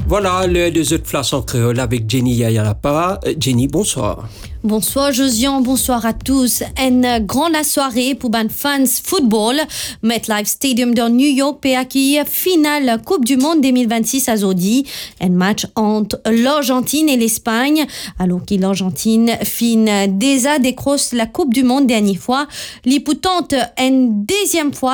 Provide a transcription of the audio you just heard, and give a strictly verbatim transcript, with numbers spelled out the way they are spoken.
Voilà, le deux autres places en créole avec Jenny Yayalapa. Jenny, bonsoir. Bonsoir Josian, bonsoir à tous. Une grande soirée pour les fans football. MetLife Stadium de New York peut accueillir finale Coupe du Monde deux mille vingt-six à Zodi. Un match entre l'Argentine et l'Espagne. Alors que l'Argentine fin déjà décroche la Coupe du Monde dernière fois. L'hypothante une deuxième fois